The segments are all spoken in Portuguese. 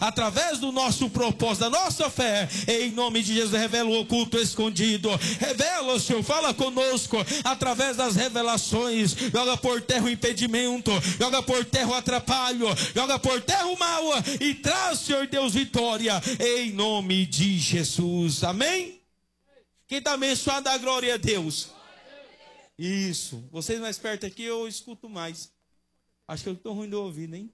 através do nosso propósito, da nossa fé, em nome de Jesus, revela o oculto escondido, revela, Senhor, fala conosco, através das revelações, joga por terra o impedimento, joga por terra o atrapalho, joga por terra o mal, e traz, Senhor Deus, vitória, em nome de Jesus, amém? Quem está abençoado, dá glória a Deus. Isso, vocês mais perto aqui, eu escuto mais, acho que eu estou ruim do ouvido, hein?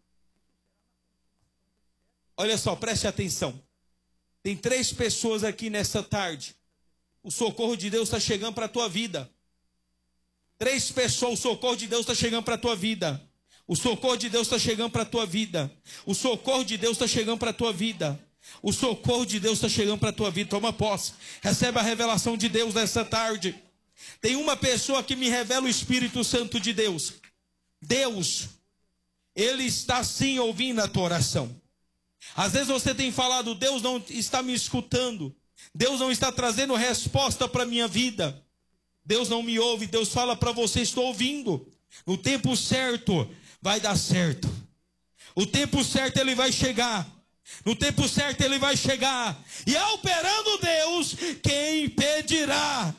Olha só, preste atenção. Tem 3 pessoas aqui nessa tarde. O socorro de Deus está chegando para a tua vida. 3 pessoas, o socorro de Deus está chegando para a tua vida. O socorro de Deus está chegando para a tua vida. O socorro de Deus está chegando para a tua vida. O socorro de Deus está chegando para a tua vida. Toma posse. Recebe a revelação de Deus nessa tarde. Tem uma pessoa que me revela o Espírito Santo de Deus. Deus, Ele está sim ouvindo a tua oração. Às vezes você tem falado, Deus não está me escutando, Deus não está trazendo resposta para a minha vida, Deus não me ouve. Deus fala para você, estou ouvindo, no tempo certo vai dar certo, o tempo certo Ele vai chegar, no tempo certo Ele vai chegar, e operando Deus, quem impedirá?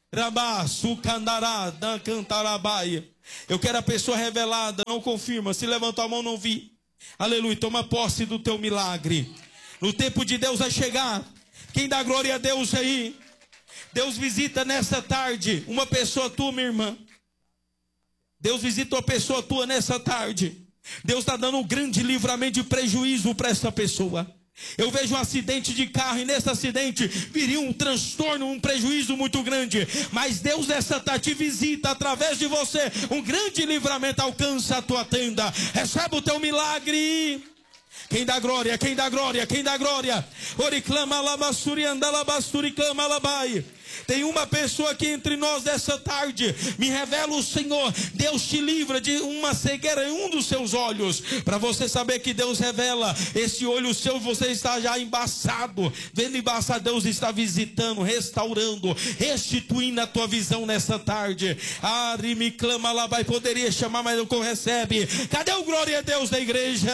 Eu quero a pessoa revelada, não confirma, se levantou a mão não vi. Aleluia, toma posse do teu milagre. No tempo de Deus vai chegar. Quem dá glória a Deus aí? Deus visita nessa tarde uma pessoa tua, minha irmã. Deus visita uma pessoa tua nessa tarde. Deus está dando um grande livramento de prejuízo para essa pessoa. Eu vejo um acidente de carro, e nesse acidente viria um transtorno, um prejuízo muito grande. Mas Deus nessa tarde te visita através de você. Um grande livramento alcança a tua tenda. Recebe o teu milagre. Quem dá glória, quem dá glória, quem dá glória. Oriclama labassuri andalabasturi clama labai. Tem uma pessoa aqui entre nós dessa tarde. Me revela o Senhor. Deus te livra de uma cegueira em um dos seus olhos. Para você saber que Deus revela. Esse olho seu, você está já embaçado. Vendo embaçado, Deus está visitando, restaurando, restituindo a tua visão nessa tarde. Ari me clama lá, vai, poderia chamar, mas não recebe. Cadê o glória a Deus da igreja?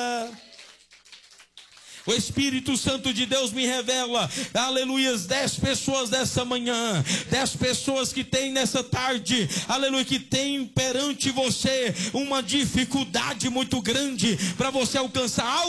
O Espírito Santo de Deus me revela, aleluia, 10 pessoas dessa manhã, 10 pessoas que tem nessa tarde, aleluia, que tem perante você uma dificuldade muito grande para você alcançar algo